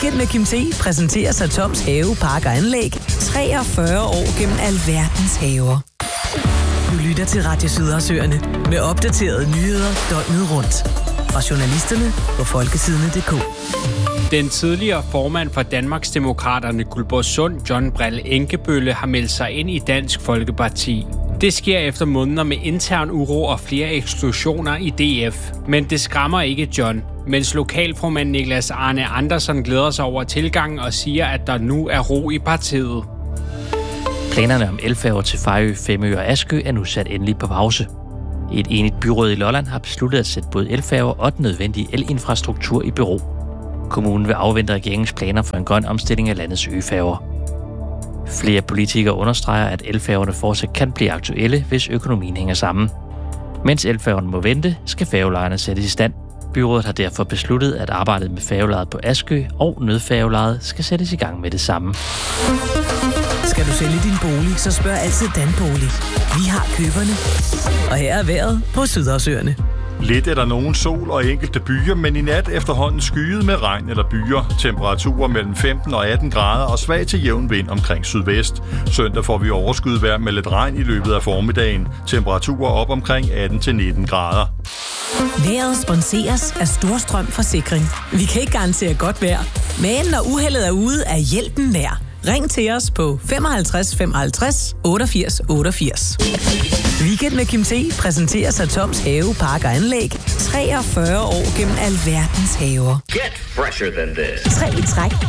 Weekend med Kim T præsenteres af Toms Have, Park og Anlæg. 43 år gennem alverdens haver. Du lytter til Radio Sydhavsøerne med opdaterede nyheder døgnet rundt. Fra journalisterne på folketidene.dk. Den tidligere formand for Danmarksdemokraterne Guldborgsund, John Brille Enkebølle, har meldt sig ind i Dansk Folkeparti. Det sker efter måneder med intern uro og flere eksklusioner i DF. Men det skræmmer ikke John, mens lokalformand Niklas Arne Andersen glæder sig over tilgangen og siger, at der nu er ro i partiet. Planerne om elfærger til Fejø, Femø og Askø er nu sat endelig på pause. Et enigt byråd i Lolland har besluttet at sætte både elfærger og den nødvendige elinfrastruktur i bero. Kommunen vil afvente regeringens planer for en grøn omstilling af landets øfærger. Flere politikere understreger, at elfærgerne fortsat kan blive aktuelle, hvis økonomien hænger sammen. Mens elfærgerne må vente, skal færgelejerne sættes i stand. Byrådet har derfor besluttet, at arbejdet med færgelejet på Askø og nødfærgelejet skal sættes i gang med det samme. Skal du sælge din bolig, så spørg altid Danbolig. Vi har køberne. Og her er vejret på Sydhavsøerne. Lidt er der nogen sol og enkelte byer, men i nat efterhånden skyet med regn eller byer. Temperaturer mellem 15 og 18 grader og svag til jævn vind omkring sydvest. Søndag får vi overskyet med lidt regn i løbet af formiddagen. Temperaturer op omkring 18 til 19 grader. Vejret sponseres af Storstrøm Forsikring. Vi kan ikke garantere godt vejr, men når uheldet er ude, er hjælpen nær. Ring til os på 55 55 88 88. Weekend med Kim T præsenteres af Toms Have, Park og Anlæg. 43 år gennem alverdens haver. Get fresher than this. 3 i træk